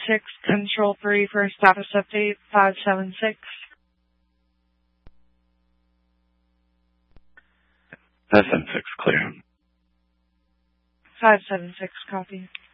576, Control 3 for status update, 576. 576, clear. 576, copy.